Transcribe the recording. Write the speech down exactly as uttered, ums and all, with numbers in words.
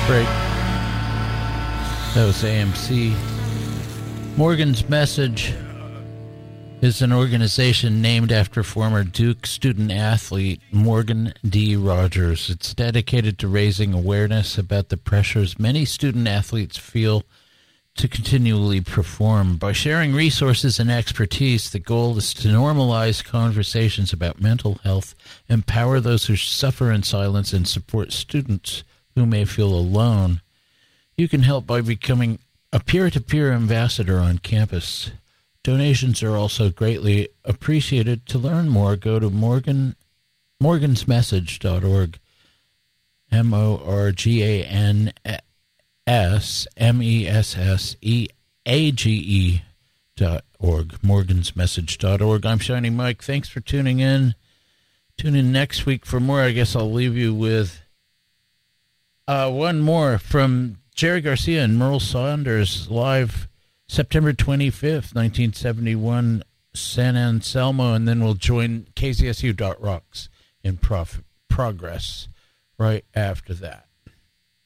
break. That was A M C. Morgan's Message is an organization named after former Duke student-athlete Morgan D. Rogers. It's dedicated to raising awareness about the pressures many student-athletes feel to continually perform. By sharing resources and expertise, the goal is to normalize conversations about mental health, empower those who suffer in silence, and support students who may feel alone. You can help by becoming a peer-to-peer ambassador on campus. Donations are also greatly appreciated. To learn more, go to Morgan, morgans message dot org, M O R G A N S M E S S E A G E dot org, morgans message dot org. I'm Shiny Mike. Thanks for tuning in. Tune in next week for more. I guess I'll leave you with uh, one more from Jerry Garcia and Merle Saunders, live September twenty-fifth, nineteen seventy-one, San Anselmo, and then we'll join K Z S U dot rocks in prof- progress right after that.